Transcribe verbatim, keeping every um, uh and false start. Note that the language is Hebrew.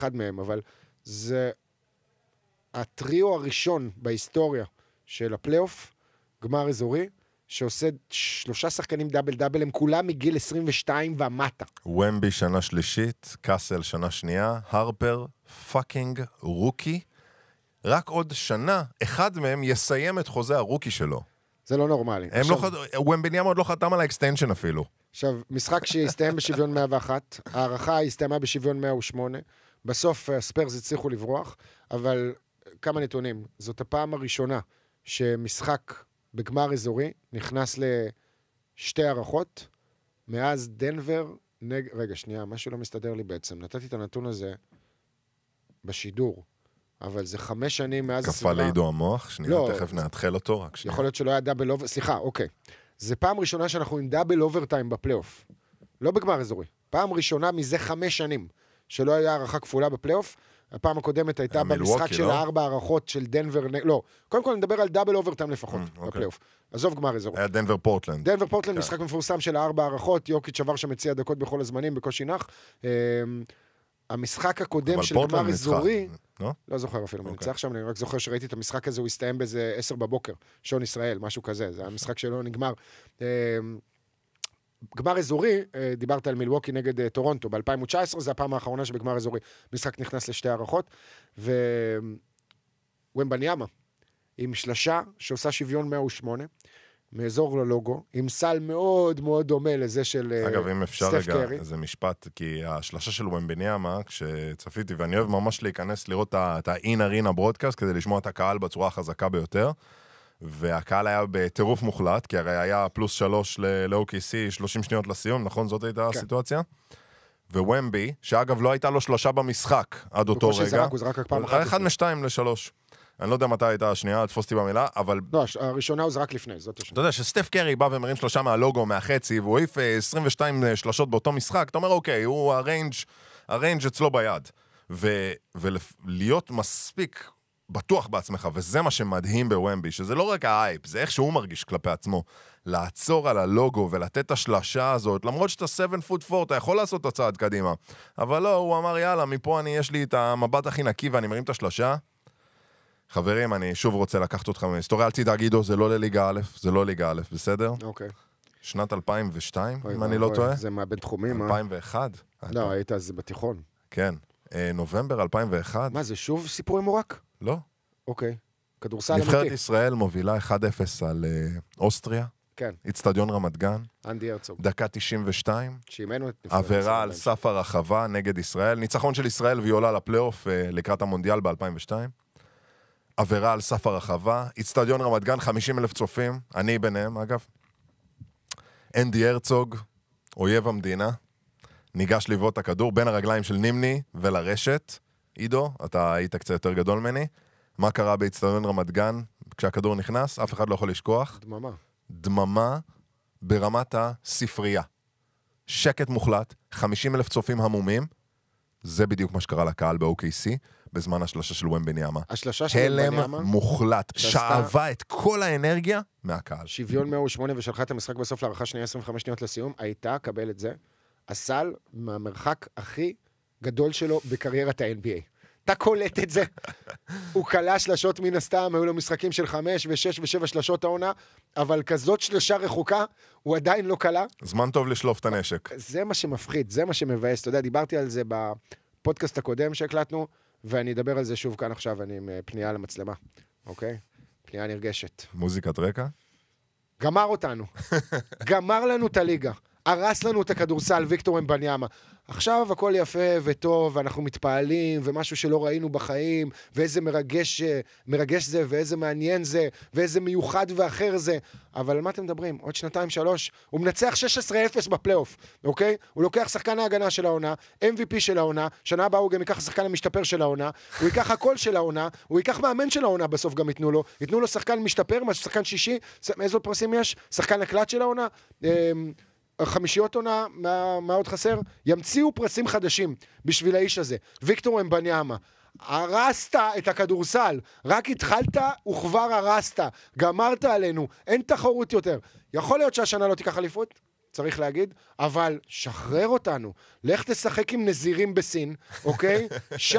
אחד מהם, אבל זה הטריו הראשון בהיסטוריה של הפלייאוף, גמר אזורי, שעושה שלושה שחקנים דאבל דאבל, הם כולם מגיל עשרים ושתיים ומטה. ומבי שנה שלישית, קאסל שנה שנייה, הרפר, פאקינג, רוקי. רק עוד שנה, אחד מהם יסיים את חוזה הרוקי שלו. זה לא נורמלי. ומבניאמה עוד לא חתם על האקסטנשן אפילו. עכשיו, משחק שהסתיים בשוויון מאה ואחת, הערכה הסתיימה בשוויון מאה ושמונה, בסוף הספרס הצליחו לברוח, אבל כמה נתונים, זאת הפעם הראשונה שמשחק בגמר אזורי נכנס לשתי הערכות, מאז דנבר, נג... רגע, שנייה, משהו לא מסתדר לי בעצם, נתתי את הנתון הזה בשידור, אבל זה חמש שנים מאז הסדרה. קפה לידו המוח, שנייה, לא, תכף נתחיל אותו, רק שנייה. יכול להיות שלא היה דאבל אובר, סליחה, אוקיי. זה פעם ראשונה שאנחנו עם דאבל אוברטיים בפלייאוף. לא בגמר אזורי. פעם ראשונה מזה חמש שנים שלא היה הערכה כפולה בפלייאוף. הפעם הקודמת הייתה במשחק של הארבע הערכות של דנבר, לא. קודם כל נדבר על דאבל אוברטיים לפחות בפלייאוף. עזוב גמר אזורי. היה דנבר פורטלנד. דנבר פורטלנד, משחק מפורסם של הארבע הערכות, יוקיץ' עבר שמציע דקות בכל הזמנים, בקושי נח. המשחק הקודם של גמר אזורי, לא זוכר אפילו מי ניצח שם, אני רק זוכר שראיתי את המשחק הזה, הוא הסתיים באיזה עשר בבוקר, שעון ישראל, משהו כזה, זה המשחק שלו נגמר. גמר אזורי, דיברת על מילווקי נגד טורונטו, ב-אלפיים תשע עשרה, זה הפעם האחרונה שבגמר אזורי משחק נכנס לשתי הערכות, ווומבניאמה, עם שלשה שעושה שוויון מאה ושמונה, מאזור ללוגו, עם סל מאוד מאוד דומה לזה של סטף קרי. אגב, אם אפשר רגע, זה משפט, כי השלשה של וומבניאמה, כשצפיתי, ואני אוהב ממש להיכנס לראות את ה-in arena broadcast, כדי לשמוע את הקהל בצורה החזקה ביותר, והקהל היה בטירוף מוחלט, כי הרי היה פלוס שלוש ל-או קי סי, שלושים שניות לסיום, נכון? זאת הייתה הסיטואציה? ווומבי, שאגב לא הייתה לו שלושה במשחק עד אותו רגע. הוא זרק רק פעם אחת. אחד משתיים לשלוש. אני לא יודע מתי הייתה השנייה, תפוסתי במילה, אבל... לא, הראשונה הוא זרק לפני, זאת השנייה. אתה יודע שסטף קרי בא ומרים שלושה מהלוגו, מהחצי, והוא העיף עשרים ושתיים שלושות באותו משחק, אתה אומר, אוקיי, הוא הריינג', הריינג' אצלו ביד. ולהיות מספיק בטוח בעצמך, וזה מה שמדהים בוומבי, שזה לא רק האייפ, זה איך שהוא מרגיש כלפי עצמו, לעצור על הלוגו ולתת את השלשה הזאת, למרות שאתה שבע פוט ארבע, אתה יכול לעשות את הצעד קדימה. אבל לא, הוא אמר, יאללה, מפה אני, יש לי את המבט הכי נקי, ואני מרים את השלשה. חברים, אני שוב רוצה לקחת אתכם מהיסטוריה, אל תדאג עידו, זה לא לליגה א', זה לא ליגה א', בסדר? אוקיי. שנת אלפיים ושתיים, אם אני לא טועה. זה מהבין תחומים, אה? אלפיים ואחת. לא, היית אז בתיכון. כן. נובמבר אלפיים ואחת. מה, זה שוב סיפור עם מורק? לא. אוקיי. כדורסל אמיתי. נבחרת ישראל מובילה אחד אפס על אוסטריה. כן. אצטדיון רמת גן. אנדי הרצוג. דקה תשעים ושתיים. שאימנו את נבחרת ישראל. עבירה על סף הרחבה נגד ישראל. ניצחון של ישראל והיא עולה לפלייאוף לקראת המונדיאל ב-אלפיים ושתיים. עבירה על סף הרחבה. אצטדיון רמת גן, חמישים אלף צופים. אני ביניהם, אגב. אנדי הרצוג, אויב המדינה. ניגש לבעוט הכדור בין הרגליים של נימני ולרשת. עידו, אתה היית קצת יותר גדול ממני. מה קרה באצטדיון רמת גן? כשהכדור נכנס, אף אחד לא יכול לשכוח. דממה. דממה ברמת הספרייה. שקט מוחלט, חמישים אלף צופים המומים. זה בדיוק מה שקרה לקהל ב-או קיי סי, בזמן השלשה של וומבניאמה. השלשה של וומבניאמה? הלם מוחלט, שאהבה את כל האנרגיה מהקהל. שוויון מאה ושמונה ושלחה את המשחק בסוף להערכה שנייה עשרים וחמש שניות לסיום, הייתה, קבל את זה, הסל מהמרחק הכי גדול שלו בקריירת ה-אן בי איי. אתה קולט את זה. הוא קלה שלשות מן הסתם, היו לו משחקים של חמש ושש ושבע שלשות העונה, אבל כזאת שלושה רחוקה, הוא עדיין לא קלה. זמן טוב לשלוף את הנשק. זה מה שמפחיד, זה מה שמבאס. אתה יודע, דיברתי על זה בפודקאסט הקודם שהקלטנו, ואני אדבר על זה שוב כאן עכשיו, אני עם פנייה למצלמה. אוקיי? פנייה נרגשת. מוזיקת רקע? גמר אותנו. גמר לנו את הליגה. הרס לנו את הכדורסל, ויקטור וומבניאמה. עכשיו הכל יפה וטוב, ואנחנו מתפעלים, ומשהו שלא ראינו בחיים, ואיזה מרגש, מרגש זה, ואיזה מעניין זה, ואיזה מיוחד ואחר זה. אבל על מה אתם מדברים? עוד שנתיים, שלוש, הוא מנצח שש עשרה אפס בפלייאוף, אוקיי? הוא לוקח שחקן ההגנה של העונה, אם וי פי של העונה, שנה הבאה הוא גם ייקח שחקן המשתפר של העונה, הוא ייקח הכל של העונה, הוא ייקח מאמן של העונה, בסוף גם ייתנו לו, ייתנו לו שחקן משתפר, שחקן שישי, איזה פרסים יש? שחקן הקלט של העונה, חמישיות עונה, מה, מה עוד חסר? ימציאו פרסים חדשים בשביל האיש הזה. ויקטור וומבניאמה, הרסת את הכדורסל, רק התחלת וכבר הרסת, גמרת עלינו, אין תחרות יותר. יכול להיות שהשנה לא תיקח אליפות, צריך להגיד, אבל שחרר אותנו, לך תשחק עם נזירים בסין, אוקיי?